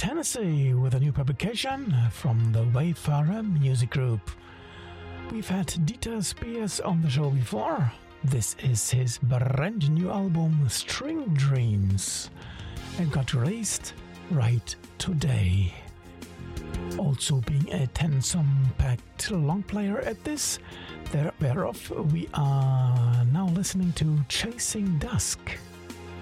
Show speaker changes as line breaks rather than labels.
Tennessee with a new publication from the Wayfarer Music Group. We've had Dieter Spears on the show before. This is his brand new album String Dreams and got released right today. Also being a 10-song packed long player at this, thereof we are now listening to Chasing Dusk.